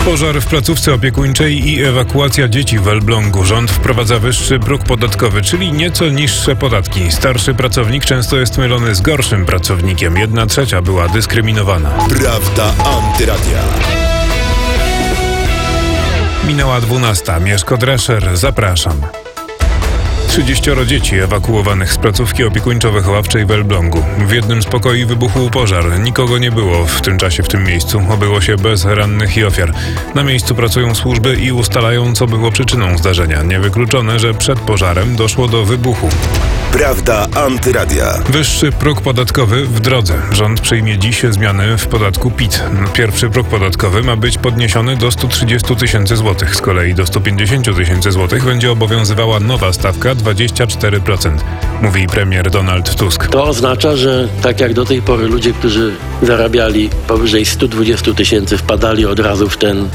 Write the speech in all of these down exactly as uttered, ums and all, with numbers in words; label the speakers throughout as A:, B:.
A: Pożar w placówce opiekuńczej i ewakuacja dzieci w Elblągu. Rząd wprowadza wyższy próg podatkowy, czyli nieco niższe podatki. Starszy pracownik często jest mylony z gorszym pracownikiem. Jedna trzecia była dyskryminowana.
B: Prawda Antyradia.
A: Minęła dwunasta. Mieszko Drescher. Zapraszam. trzydzieścioro dzieci ewakuowanych z placówki opiekuńczo-wychowawczej w Elblągu. W jednym z pokoi wybuchł pożar. Nikogo nie było w tym czasie w tym miejscu. Obyło się bez rannych i ofiar. Na miejscu pracują służby i ustalają, co było przyczyną zdarzenia. Niewykluczone, że przed pożarem doszło do wybuchu.
B: Prawda Antyradia.
A: Wyższy próg podatkowy w drodze. Rząd przyjmie dziś zmiany w podatku P I T. Pierwszy próg podatkowy ma być podniesiony do stu trzydziestu tysięcy złotych. Z kolei do stu pięćdziesięciu tysięcy złotych będzie obowiązywała nowa stawka dwadzieścia cztery procent, mówi premier Donald Tusk.
C: To oznacza, że tak jak do tej pory ludzie, którzy zarabiali powyżej stu dwudziestu tysięcy, wpadali od razu w ten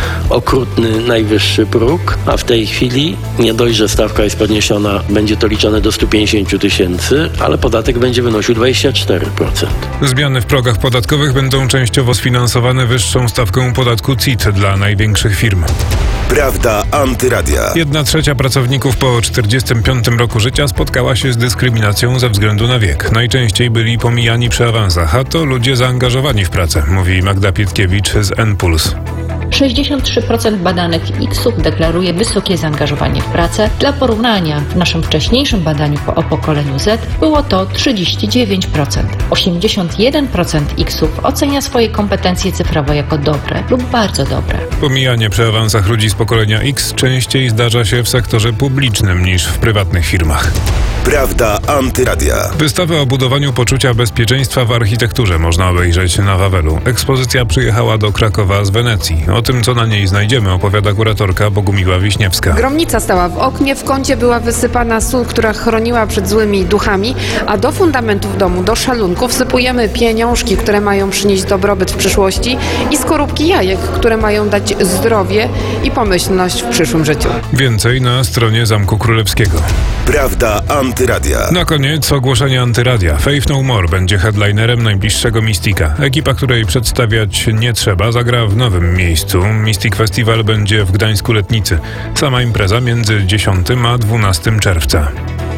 C: okrutny, najwyższy próg, a w tej chwili nie dość, że stawka jest podniesiona, będzie to liczone do stu pięćdziesięciu tysięcy, ale podatek będzie wynosił dwadzieścia cztery procent.
A: Zmiany w progach podatkowych będą częściowo sfinansowane wyższą stawką podatku C I T dla największych firm.
B: Prawda Antyradia.
A: Jedna trzecia pracowników po czterdziestym piątym roku życia spotkała się z dyskryminacją ze względu na wiek. Najczęściej byli pomijani przy awansach, a to ludzie zaangażowani w pracę, mówi Magda Pietkiewicz z N Puls.
D: sześćdziesiąt trzy procent badanych X-ów deklaruje wysokie zaangażowanie w pracę. Dla porównania, w naszym wcześniejszym badaniu o pokoleniu Z było to trzydzieści dziewięć procent. osiemdziesiąt jeden procent X-ów ocenia swoje kompetencje cyfrowe jako dobre lub bardzo dobre.
A: Pomijanie przy awansach ludzi z pokolenia X częściej zdarza się w sektorze publicznym niż w prywatnych firmach.
B: Prawda Antyradia.
A: Wystawę o budowaniu poczucia bezpieczeństwa w architekturze można obejrzeć na Wawelu. Ekspozycja przyjechała do Krakowa z Wenecji. O tym, co na niej znajdziemy, opowiada kuratorka Bogumiła Wiśniewska.
E: Gromnica stała w oknie, w kącie była wysypana sól, która chroniła przed złymi duchami, a do fundamentów domu, do szalunków wsypujemy pieniążki, które mają przynieść dobrobyt w przyszłości i skorupki jajek, które mają dać zdrowie i pomyślność w przyszłym życiu.
A: Więcej na stronie Zamku Królewskiego.
B: Prawda Antyradia.
A: Na koniec ogłoszenie Antyradia. Faith No More będzie headlinerem najbliższego Mystica. Ekipa, której przedstawiać nie trzeba, zagra w nowym miejscu. Mystic Festival będzie w Gdańsku Letnicy. Sama impreza między dziesiątym a dwunastym czerwca.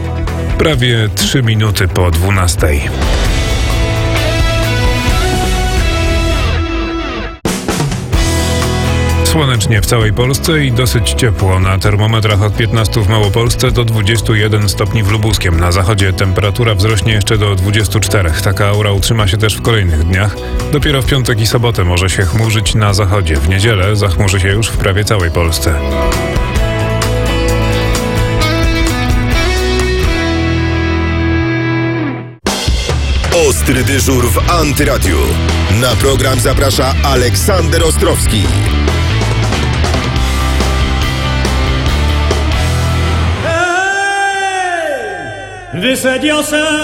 A: Prawie trzy minuty po dwunastej. Słonecznie w całej Polsce i dosyć ciepło. Na termometrach od piętnastu w Małopolsce do dwudziestu jeden stopni w Lubuskiem. Na zachodzie temperatura wzrośnie jeszcze do dwudziestu czterech. Taka aura utrzyma się też w kolejnych dniach. Dopiero w piątek i sobotę może się chmurzyć na zachodzie. W niedzielę zachmurzy się już w prawie całej Polsce.
B: Ostry dyżur w Antyradiu. Na program zaprasza Aleksander Ostrowski.
F: Hey! Wysadził